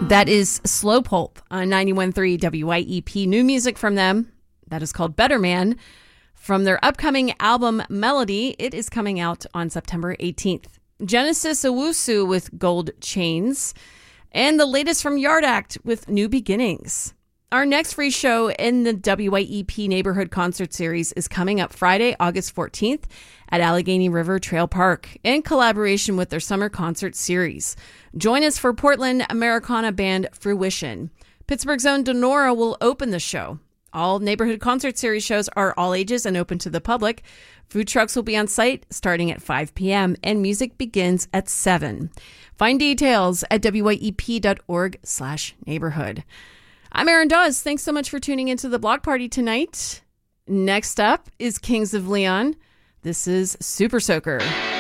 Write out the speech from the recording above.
That is Slow Pulp on 91.3 WYEP. New music from them. That is called Better Man. From their upcoming album Melody, it is coming out on September 18th. Genesis Owusu with Gold Chains. And the latest from Yard Act with New Beginnings. Our next free show in the WYEP Neighborhood Concert Series is coming up Friday, August 14th at Allegheny River Trail Park in collaboration with their summer concert series. Join us for Portland Americana band Fruition. Pittsburgh's own Denora will open the show. All Neighborhood Concert Series shows are all ages and open to the public. Food trucks will be on site starting at 5 p.m. and music begins at 7. Find details at wyep.org/neighborhood. I'm Erin Dawes. Thanks so much for tuning into the Block Party tonight. Next up is Kings of Leon. This is Super Soaker.